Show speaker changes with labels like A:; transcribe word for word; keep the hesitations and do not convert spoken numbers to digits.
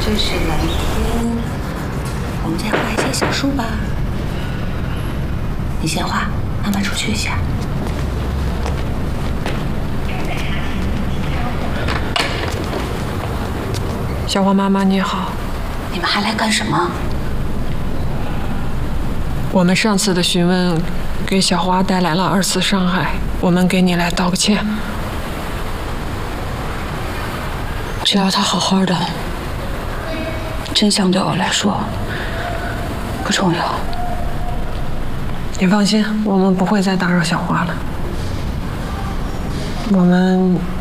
A: 这是蓝天，我们再画一些小树吧。你先画，妈妈出去一下。
B: 小花妈妈你好，
A: 你们还来干什么？
B: 我们上次的询问给小花带来了二次伤害，我们给你来道个歉。
A: 只要她好好的，真相对我来说不重要。
B: 你放心，我们不会再打扰小花了。我们